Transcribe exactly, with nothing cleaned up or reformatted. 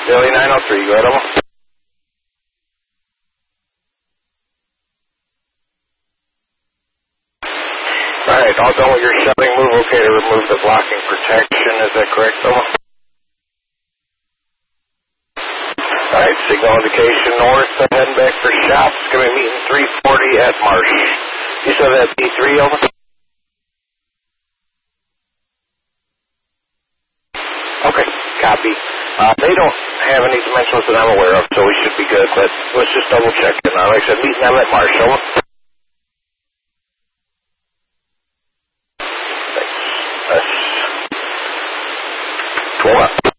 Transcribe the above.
Philly nine oh three, go ahead, over. Alright, all done with your shutting move, okay to remove the blocking protection, is that correct, over? Alright, signal indication north, heading back for shops, going to be meeting three forty at Marsh. You said that's B three, over? Okay, copy. Uh, they don't have any dimensionals that I'm aware of, so we should be good, but let's just double check it. Now, like I said, meeting them at Marsh, over. Thanks. That's... Go up.